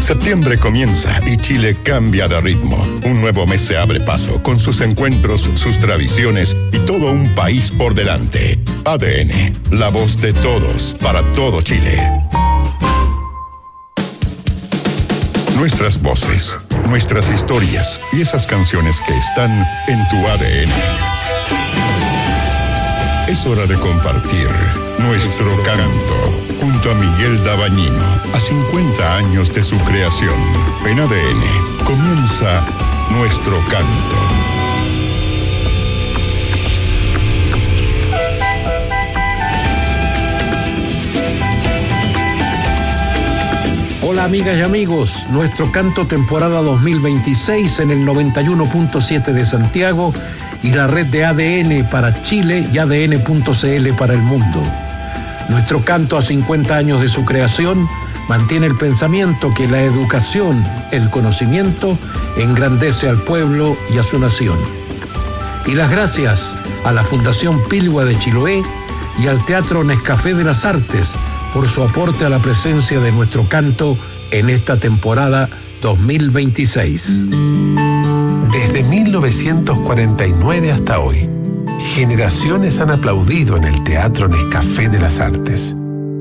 Septiembre comienza y Chile cambia de ritmo. Un nuevo mes se abre paso con sus encuentros, sus tradiciones y todo un país por delante. ADN, la voz de todos para todo Chile. Nuestras voces, nuestras historias y esas canciones que están en tu ADN. Es hora de compartir nuestro canto junto a Miguel Dabañino, a 50 años de su creación. En ADN comienza nuestro canto. Hola amigas y amigos, nuestro canto temporada 2026 en el 91.7 de Santiago y la red de ADN para Chile y ADN.cl para el mundo. Nuestro canto a 50 años de su creación mantiene el pensamiento que la educación, el conocimiento, engrandece al pueblo y a su nación. Y las gracias a la Fundación Pilgua de Chiloé y al Teatro Nescafé de las Artes por su aporte a la presencia de nuestro canto en esta temporada 2026. Desde 1949 hasta hoy, generaciones han aplaudido en el Teatro Nescafé de las Artes.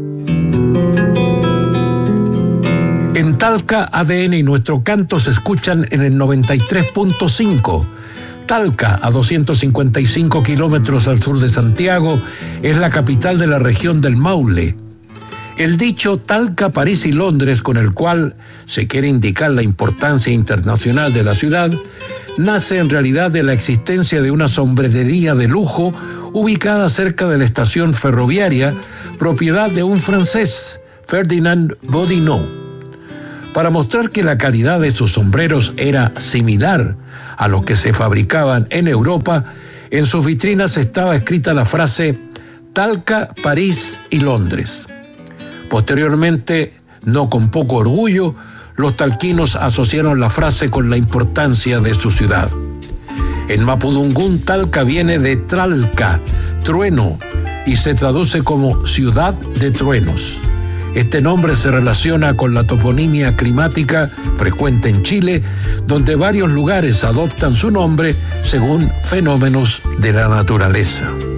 En Talca, ADN y nuestro canto se escuchan en el 93.5. Talca, a 255 kilómetros al sur de Santiago, es la capital de la región del Maule. El dicho Talca, París y Londres, con el cual se quiere indicar la importancia internacional de la ciudad, nace en realidad de la existencia de una sombrerería de lujo ubicada cerca de la estación ferroviaria, propiedad de un francés, Ferdinand Bodinot. Para mostrar que la calidad de sus sombreros era similar a los que se fabricaban en Europa, en sus vitrinas estaba escrita la frase Talca, París y Londres. Posteriormente, no con poco orgullo, los talquinos asociaron la frase con la importancia de su ciudad. En mapudungún, Talca viene de Tralca, trueno, y se traduce como ciudad de truenos. Este nombre se relaciona con la toponimia climática frecuente en Chile, donde varios lugares adoptan su nombre según fenómenos de la naturaleza.